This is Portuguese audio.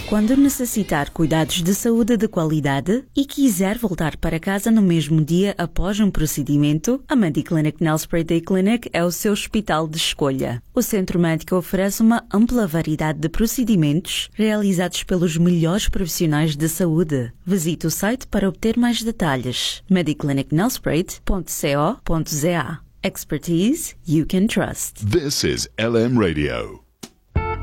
Quando necessitar cuidados de saúde de qualidade e quiser voltar para casa no mesmo dia após um procedimento, a Mediclinic Nelspruit Day Clinic é o seu hospital de escolha. O centro médico oferece uma ampla variedade de procedimentos realizados pelos melhores profissionais de saúde. Visite o site para obter mais detalhes. mediclinicnelspruit.co.za. Expertise you can trust. This is LM Radio.